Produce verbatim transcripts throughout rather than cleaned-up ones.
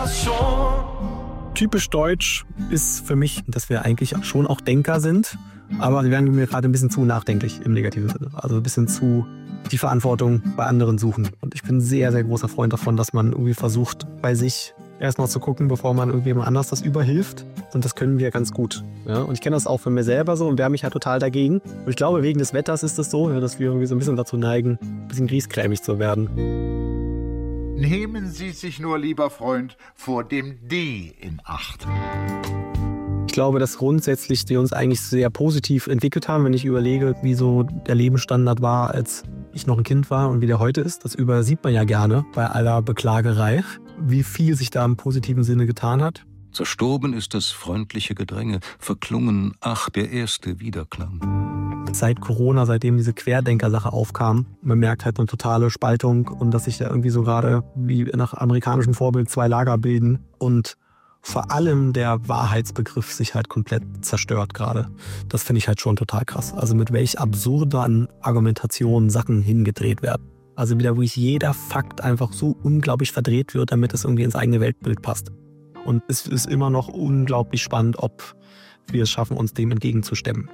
das schon. Typisch deutsch ist für mich, dass wir eigentlich schon auch Denker sind, aber wir werden mir gerade ein bisschen zu nachdenklich im negativen Sinne. Also ein bisschen zu die Verantwortung bei anderen suchen. Und ich bin ein sehr, sehr großer Freund davon, dass man irgendwie versucht, bei sich erstmal zu gucken, bevor man irgendjemand anders das überhilft. Und das können wir ganz gut. Ja? Und ich kenne das auch von mir selber so und wehre mich halt total dagegen. Und ich glaube, wegen des Wetters ist es so, dass wir irgendwie so ein bisschen dazu neigen, ein bisschen griesgrämig zu werden. Nehmen Sie sich nur, lieber Freund, vor dem D in Acht. Ich glaube, dass grundsätzlich wir uns eigentlich sehr positiv entwickelt haben, wenn ich überlege, wie so der Lebensstandard war, als ich noch ein Kind war und wie der heute ist. Das übersieht man ja gerne bei aller Beklagerei, wie viel sich da im positiven Sinne getan hat. Zerstorben ist das freundliche Gedränge, verklungen, ach, der erste Wiederklang. Seit Corona, seitdem diese Querdenker-Sache aufkam, man merkt halt eine totale Spaltung und dass sich da irgendwie so gerade wie nach amerikanischem Vorbild zwei Lager bilden und vor allem der Wahrheitsbegriff sich halt komplett zerstört gerade. Das finde ich halt schon total krass. Also mit welch absurden Argumentationen Sachen hingedreht werden. Also wieder, wo jeder Fakt einfach so unglaublich verdreht wird, damit es irgendwie ins eigene Weltbild passt. Und es ist immer noch unglaublich spannend, ob wir es schaffen, uns dem entgegenzustemmen.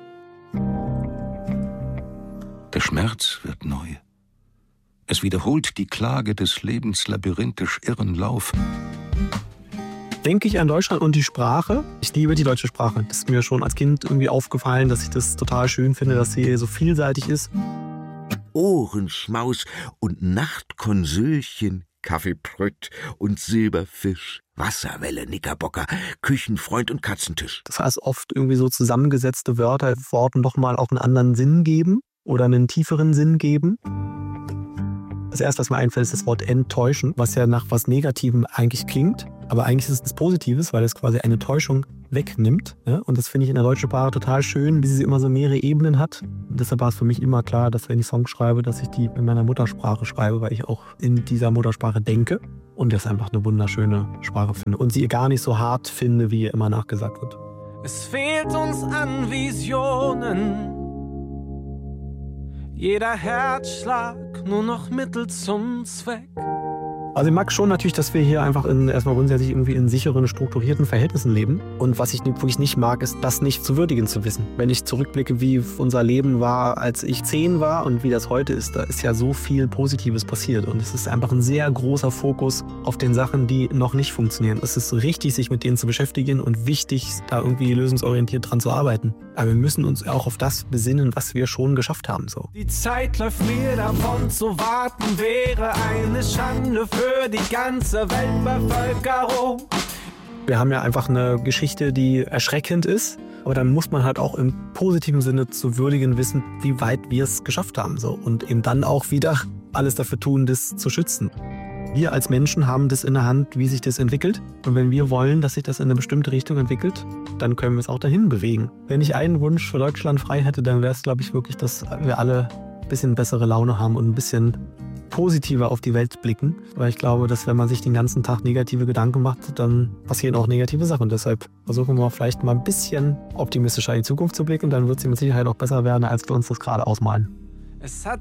Der Schmerz wird neu. Es wiederholt die Klage des Lebens labyrinthisch irren Lauf. Denke ich an Deutschland und die Sprache. Ich liebe die deutsche Sprache. Das ist mir schon als Kind irgendwie aufgefallen, dass ich das total schön finde, dass sie so vielseitig ist. Ohrenschmaus und Nachtkonsülchen, Kaffeeprött und Silberfisch, Wasserwelle, Knickerbocker, Küchenfreund und Katzentisch. Das heißt, oft irgendwie so zusammengesetzte Wörter, Worten nochmal auch einen anderen Sinn geben oder einen tieferen Sinn geben. Das erste, was mir einfällt, ist das Wort enttäuschen, was ja nach was Negativem eigentlich klingt. Aber eigentlich ist es was Positives, weil es quasi eine Täuschung wegnimmt. Ja? Und das finde ich in der deutschen Sprache total schön, wie sie immer so mehrere Ebenen hat. Und deshalb war es für mich immer klar, dass wenn ich Songs schreibe, dass ich die in meiner Muttersprache schreibe, weil ich auch in dieser Muttersprache denke und das einfach eine wunderschöne Sprache finde. Und sie gar nicht so hart finde, wie immer nachgesagt wird. Es fehlt uns an Visionen. Jeder Herzschlag nur noch Mittel zum Zweck. Also ich mag schon natürlich, dass wir hier einfach in, erstmal grundsätzlich irgendwie in sicheren, strukturierten Verhältnissen leben. Und was ich wirklich nicht mag, ist, das nicht zu würdigen zu wissen. Wenn ich zurückblicke, wie unser Leben war, als ich zehn war und wie das heute ist, da ist ja so viel Positives passiert. Und es ist einfach ein sehr großer Fokus auf den Sachen, die noch nicht funktionieren. Es ist richtig, sich mit denen zu beschäftigen und wichtig, da irgendwie lösungsorientiert dran zu arbeiten. Aber wir müssen uns auch auf das besinnen, was wir schon geschafft haben. So. Die Zeit läuft mir davon, zu warten wäre eine Schande für die ganze Weltbevölkerung. Wir haben ja einfach eine Geschichte, die erschreckend ist. Aber dann muss man halt auch im positiven Sinne zu würdigen wissen, wie weit wir es geschafft haben. So. Und eben dann auch wieder alles dafür tun, das zu schützen. Wir als Menschen haben das in der Hand, wie sich das entwickelt. Und wenn wir wollen, dass sich das in eine bestimmte Richtung entwickelt, dann können wir es auch dahin bewegen. Wenn ich einen Wunsch für Deutschland frei hätte, dann wäre es, glaube ich, wirklich, dass wir alle ein bisschen bessere Laune haben und ein bisschen positiver auf die Welt blicken. Weil ich glaube, dass wenn man sich den ganzen Tag negative Gedanken macht, dann passieren auch negative Sachen. Und deshalb versuchen wir vielleicht mal ein bisschen optimistischer in die Zukunft zu blicken. Dann wird sie mit Sicherheit auch besser werden, als wir uns das gerade ausmalen. Es hat